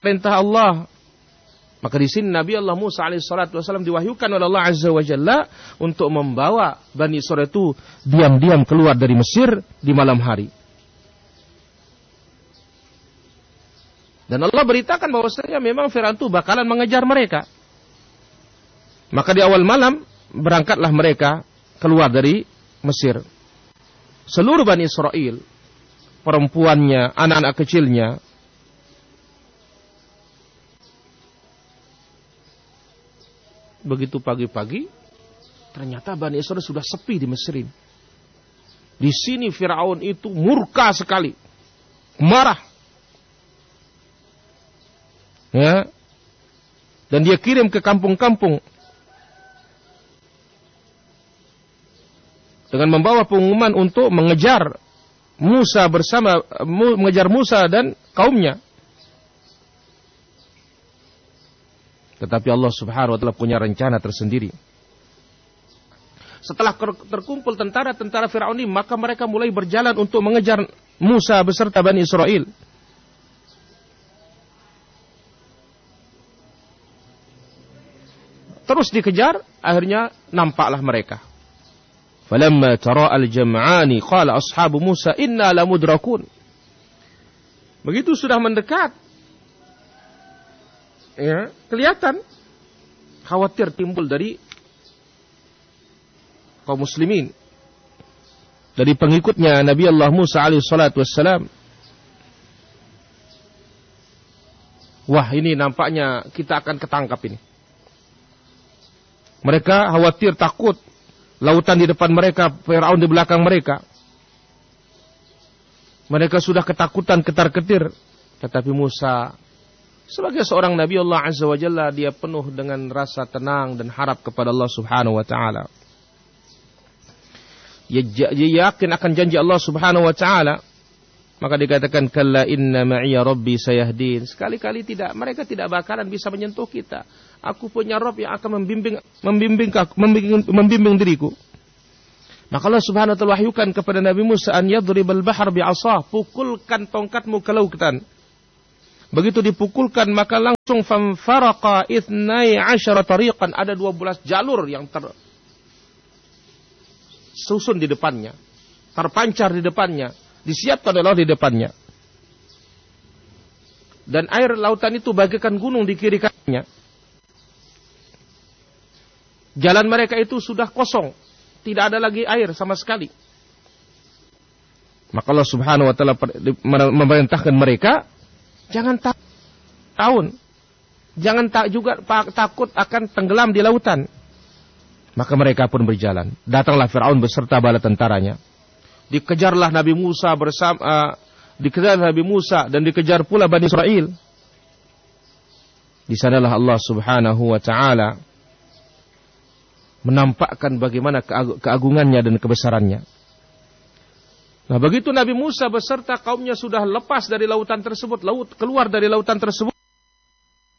perintah Allah. Maka di sini Nabi Allah Musa alaihissalatu wassalam diwahyukan oleh Allah Azza wa Jalla untuk membawa Bani Israil itu diam-diam keluar dari Mesir di malam hari. Dan Allah beritakan bahwasanya memang Firaun itu bakalan mengejar mereka. Maka di awal malam berangkatlah mereka keluar dari Mesir. Seluruh Bani Israil, perempuannya, anak-anak kecilnya, begitu pagi-pagi, ternyata Bani Israil sudah sepi di Mesir ini. Di sini Firaun itu murka sekali, marah, ya, dan dia kirim ke kampung-kampung dengan membawa pengumuman untuk mengejar Musa dan kaumnya. Tetapi Allah Subhanahu wa taala punya rencana tersendiri. Setelah terkumpul tentara-tentara Firaun ini, maka mereka mulai berjalan untuk mengejar Musa beserta Bani Israil. Terus dikejar, akhirnya nampaklah mereka. Falamma tara al-jam'ani qala ashabu Musa inna lamudrakun. Begitu sudah mendekat, ya, kelihatan khawatir timbul dari kaum muslimin, dari pengikutnya Nabi Allah Musa alaihi salatu wassalam. Wah, ini nampaknya kita akan ketangkap ini. Mereka khawatir, takut. Lautan di depan mereka, Firaun di belakang mereka. Mereka sudah ketakutan, ketar-ketir. Tetapi Musa sebagai seorang Nabi Allah Azza wa Jalla, dia penuh dengan rasa tenang dan harap kepada Allah Subhanahu wa Ta'ala. Dia yakin akan janji Allah Subhanahu wa Ta'ala. Maka dikatakan, kalla inna ma'iya rabbi sayahdin. Sekali-kali mereka tidak bakalan bisa menyentuh kita. Aku punya Rabb yang akan membimbing diriku. Maka Allah Subhanahu wa Ta'ala wahyukan kepada Nabi Musa, an yadribal bahr bi'asah. Pukulkan tongkatmu ke lautan. Begitu dipukulkan, maka langsung fanfaraqa 12 tariqan, ada 12 jalur yang tersusun di depannya, terpancar di depannya, disiapkan oleh Allah di depannya. Dan air lautan itu bagaikan gunung di kiri kanannya. Jalan mereka itu sudah kosong, tidak ada lagi air sama sekali. Maka Allah Subhanahu wa Ta'ala memerintahkan mereka, jangan takut akan tenggelam di lautan. Maka mereka pun berjalan. Datanglah Firaun beserta bala tentaranya. Dikejarlah Nabi Musa dan dikejar pula Bani Israil. Di sanalah Allah Subhanahu wa Ta'ala menampakkan bagaimana keagungannya dan kebesarannya. Nah, begitu Nabi Musa beserta kaumnya sudah lepas dari lautan tersebut, keluar dari lautan tersebut,